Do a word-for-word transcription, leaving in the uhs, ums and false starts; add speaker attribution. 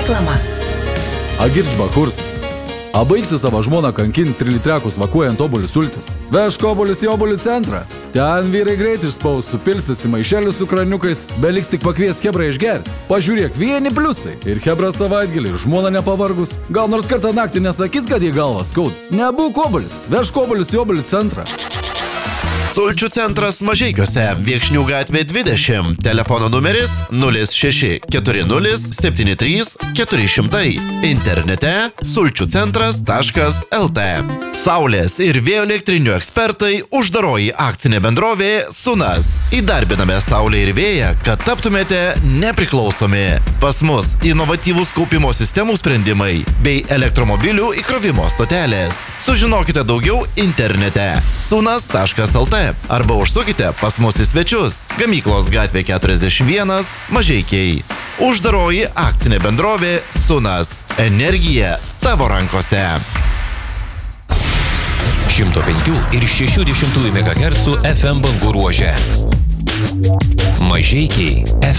Speaker 1: Reklama.
Speaker 2: Agirdžba kurs. A baigsi savo žmoną kankinti trilitrekus vakuojant obuolių sultis. Vežk obuolius į obuolių centrą. Ten vyrai greit išspaus, supilsis į maišelius su kraniukais, beliks tik pakvies Hebrą išgerti. Pažiūrėk, vieni pliusai. Ir Hebra savaitgalį, ir žmona nepavargus. Gal nors kartą naktį nesakys, kad į galvą skaud. Nebūk obuolis, vežk obuolius į obuolių centrą.
Speaker 3: Sulčių centras Mažeikiuose, Viekšnių gatvė dvidešimt, telefono numeris nulis šeši keturi nulis septyni trys keturi šimtai, internete sulčių centras taškas el t. Saulės ir vėjo elektrinių ekspertai, uždaroji akcinė bendrovė Sunas. Įdarbiname saulę ir vėją, kad taptumėte nepriklausomi. Pas mus inovatyvūs kaupimo sistemų sprendimai bei elektromobilių įkrovimo stotelės. Sužinokite daugiau internete sunas taškas el t arba užsukite pas mus į svečius. Gamyklos gatvė keturiasdešimt vienas, Mažeikiai. Uždaroji akcinė bendrovė Sunas. Energija tavo rankose.
Speaker 4: šimto penkių ir šešių dešimtųjų megahercų ef em bangų ruože. Mažeikiai ef